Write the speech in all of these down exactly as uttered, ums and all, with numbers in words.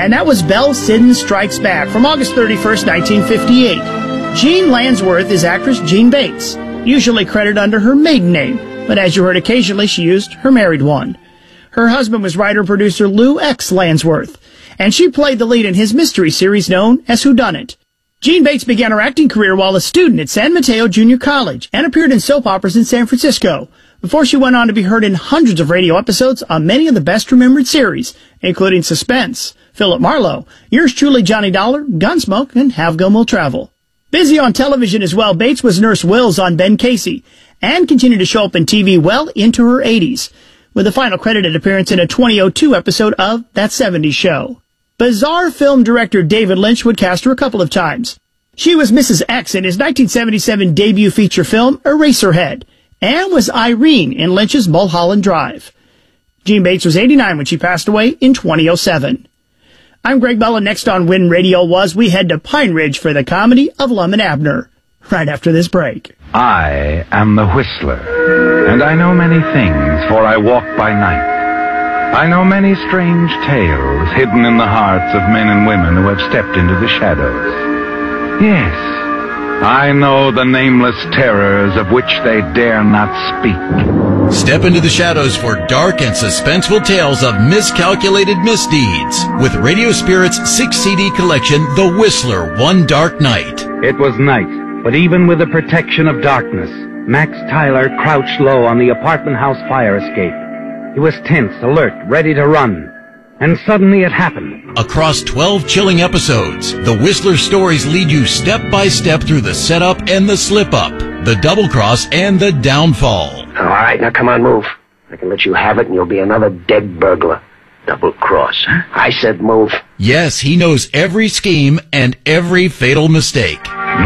And that was Belle Sidden Strikes Back from August thirty-first, nineteen fifty-eight. Jean Landsworth is actress Jean Bates, usually credited under her maiden name, but as you heard, occasionally she used her married one. Her husband was writer-producer Lou X. Landsworth, and she played the lead in his mystery series known as Whodunit. Jean Bates began her acting career while a student at San Mateo Junior College and appeared in soap operas in San Francisco, before she went on to be heard in hundreds of radio episodes on many of the best-remembered series, including Suspense, Philip Marlowe, Yours Truly Johnny Dollar, Gunsmoke, and Have Gun Will Travel. Busy on television as well, Bates was Nurse Wills on Ben Casey, and continued to show up in T V well into her eighties, with a final credited appearance in a two thousand two episode of That seventies Show. Bizarre film director David Lynch would cast her a couple of times. She was Missus X in his nineteen seventy-seven debut feature film Eraserhead, and was Irene in Lynch's Mulholland Drive. Jean Bates was eighty-nine when she passed away in two thousand seven. I'm Greg Bella. Next on Win Radio Was, we head to Pine Ridge for the comedy of Lum and Abner, right after this break. I am the Whistler, and I know many things, for I walk by night. I know many strange tales hidden in the hearts of men and women who have stepped into the shadows. Yes, I know the nameless terrors of which they dare not speak. Step into the shadows for dark and suspenseful tales of miscalculated misdeeds with Radio Spirit's six C D collection, The Whistler, One Dark Night. It was night, but even with the protection of darkness, Max Tyler crouched low on the apartment house fire escape. He was tense, alert, ready to run. And suddenly it happened. Across twelve chilling episodes, The Whistler stories lead you step by step through the setup and the slip-up, the double-cross and the downfall. All right, now come on, move. I can let you have it and you'll be another dead burglar. Double-cross. I said move. Yes, he knows every scheme and every fatal mistake.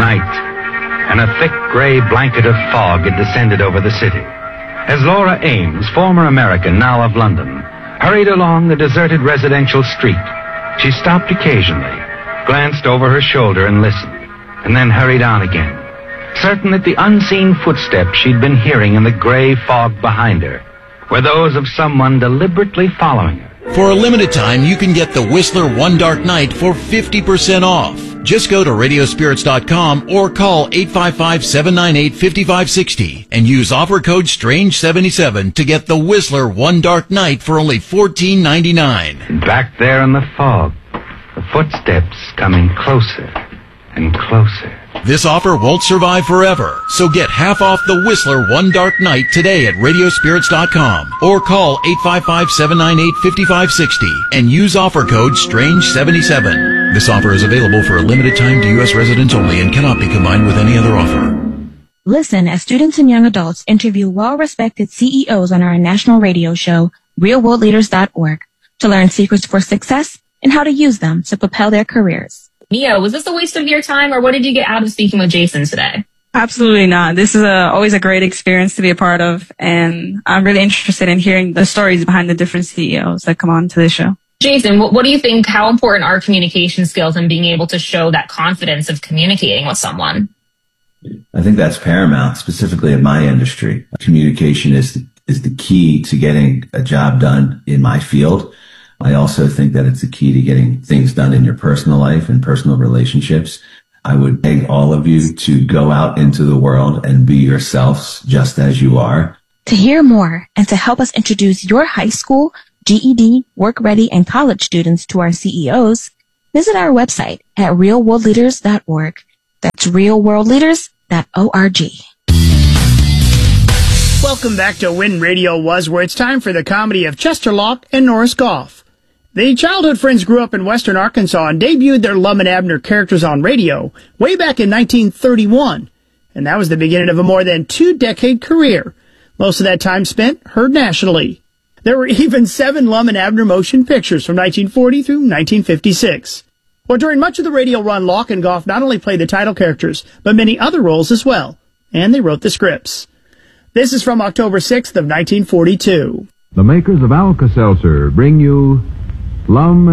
Night, and a thick gray blanket of fog had descended over the city. As Laura Ames, former American, now of London, hurried along the deserted residential street, she stopped occasionally, glanced over her shoulder and listened, and then hurried on again, certain that the unseen footsteps she'd been hearing in the gray fog behind her were those of someone deliberately following her. For a limited time, you can get The Whistler One Dark Night for fifty percent off. Just go to radio spirits dot com or call eight five five, seven nine eight, five five six zero and use offer code strange seventy-seven to get The Whistler One Dark Night for only fourteen ninety-nine. Back there in the fog, the footsteps coming closer and closer. This offer won't survive forever, so get half off The Whistler One Dark Night today at radio spirits dot com or call eight five five, seven nine eight, five five six zero and use offer code strange seventy-seven. This offer is available for a limited time to U S residents only and cannot be combined with any other offer. Listen as students and young adults interview well-respected C E Os on our national radio show, real world leaders dot org, to learn secrets for success and how to use them to propel their careers. Mia, was this a waste of your time, or what did you get out of speaking with Jason today? Absolutely not. This is a, always a great experience to be a part of, and I'm really interested in hearing the stories behind the different C E Os that come on to this show. Jason, what, what do you think, how important are communication skills and being able to show that confidence of communicating with someone? I think that's paramount, specifically in my industry. Communication is the, is the key to getting a job done in my field. I also think that it's the key to getting things done in your personal life and personal relationships. I would beg all of you to go out into the world and be yourselves just as you are. To hear more and to help us introduce your high school, G E D, work ready, and college students to our C E Os, visit our website at real world leaders dot org. That's real world leaders dot org. Welcome back to Win Radio Was, where it's time for the comedy of Chester Locke and Norris Goff. The childhood friends grew up in western Arkansas and debuted their Lum and Abner characters on radio way back in nineteen thirty-one. And that was the beginning of a more than two-decade career. Most of that time spent heard nationally. There were even seven Lum and Abner motion pictures from nineteen forty through nineteen fifty-six. Well, during much of the radio run, Locke and Goff not only played the title characters, but many other roles as well. And they wrote the scripts. This is from October sixth of nineteen forty-two. The makers of Alka-Seltzer bring you Lum